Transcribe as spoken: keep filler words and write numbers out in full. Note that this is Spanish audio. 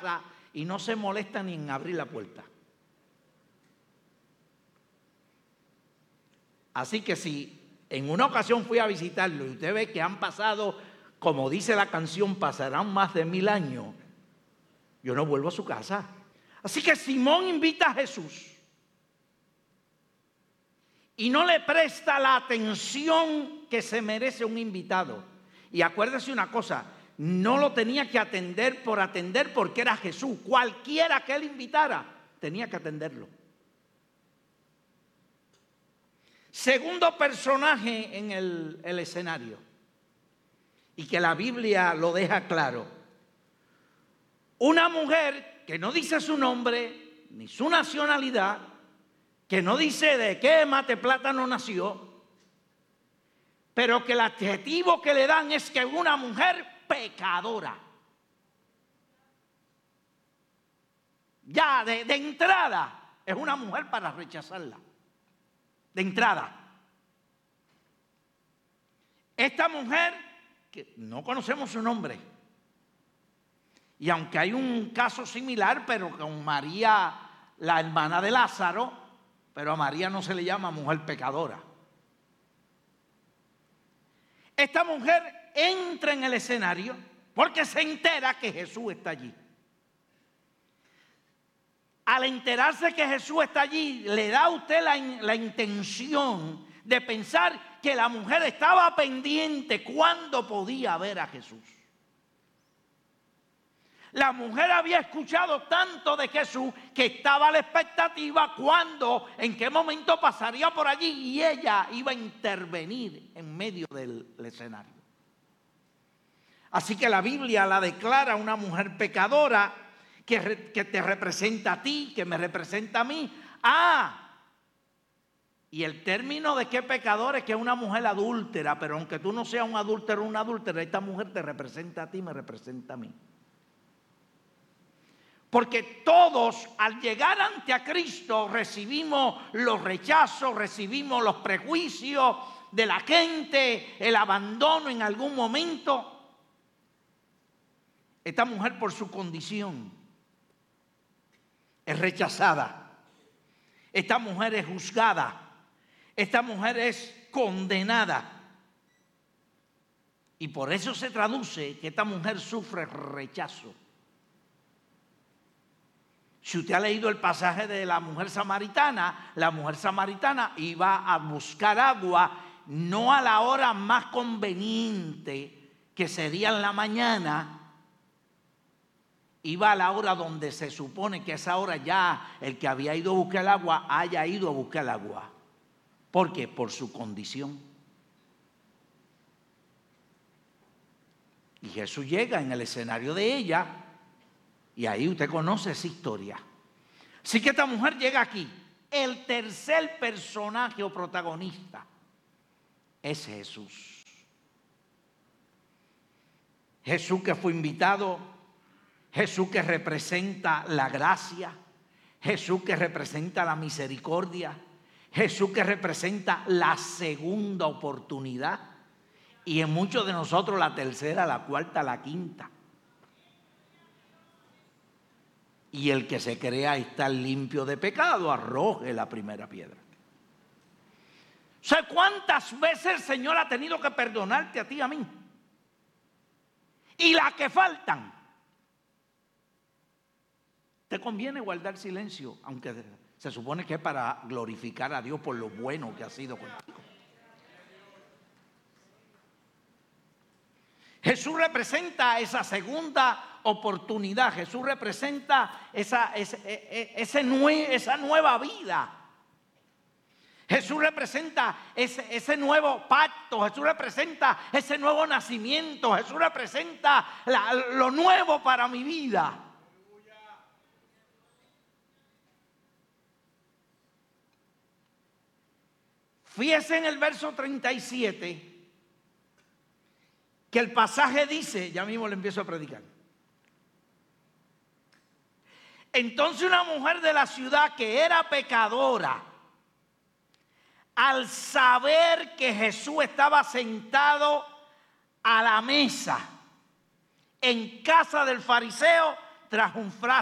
casa y no se molesta ni en abrir la puerta. Así que si en una ocasión fui a visitarlo y usted ve que han pasado, como dice la canción, pasarán más de mil años, yo no vuelvo a su casa. Así que Simón invita a Jesús y no le presta la atención que se merece un invitado. Y acuérdese una cosa, no lo tenía que atender por atender porque era Jesús. Cualquiera que él invitara, tenía que atenderlo. Segundo personaje en el, el escenario, y que la Biblia lo deja claro. Una mujer que no dice su nombre, ni su nacionalidad, que no dice de qué mate plátano nació, pero que el adjetivo que le dan es que es una mujer pecadora. Ya de, de entrada es una mujer para rechazarla. De entrada. Esta mujer, que no conocemos su nombre, y aunque hay un caso similar, pero con María, la hermana de Lázaro, pero a María no se le llama mujer pecadora. Esta mujer entra en el escenario porque se entera que Jesús está allí. Al enterarse que Jesús está allí, le da a usted la, la intención de pensar que la mujer estaba pendiente cuando podía ver a Jesús. La mujer había escuchado tanto de Jesús que estaba a la expectativa cuando, en qué momento pasaría por allí y ella iba a intervenir en medio del escenario. Así que la Biblia la declara una mujer pecadora que, re, que te representa a ti, que me representa a mí. Ah, y el término de qué pecador es que es una mujer adúltera, pero aunque tú no seas un adúltero o una adúltera, esta mujer te representa a ti, me representa a mí. Porque todos al llegar ante a Cristo recibimos los rechazos, recibimos los prejuicios de la gente, el abandono en algún momento. Esta mujer por su condición es rechazada. Esta mujer es juzgada. Esta mujer es condenada. Y por eso se traduce que esta mujer sufre rechazo. Si usted ha leído el pasaje de la mujer samaritana, la mujer samaritana iba a buscar agua no a la hora más conveniente, que sería en la mañana, iba a la hora donde se supone que a esa hora ya el que había ido a buscar el agua haya ido a buscar el agua. ¿Por qué? Por su condición. Y Jesús llega en el escenario de ella. Y ahí usted conoce esa historia. Así que esta mujer llega aquí. El tercer personaje o protagonista es Jesús. Jesús que fue invitado. Jesús que representa la gracia. Jesús que representa la misericordia. Jesús que representa la segunda oportunidad. Y en muchos de nosotros la tercera, la cuarta, la quinta. Y el que se crea estar limpio de pecado, arroje la primera piedra. O sea, ¿cuántas veces el Señor ha tenido que perdonarte a ti y a mí? Y las que faltan. Te conviene guardar silencio, aunque se supone que es para glorificar a Dios por lo bueno que ha sido contigo. Jesús representa esa segunda oportunidad. Jesús representa esa, ese, ese nue, esa nueva vida. Jesús representa ese, ese nuevo pacto. Jesús representa ese nuevo nacimiento. Jesús representa la, lo nuevo para mi vida. Fíjese en el verso treinta y siete. Que el pasaje dice, ya mismo le empiezo a predicar. Entonces una mujer de la ciudad que era pecadora, al saber que Jesús estaba sentado a la mesa en casa del fariseo, trajo un frasco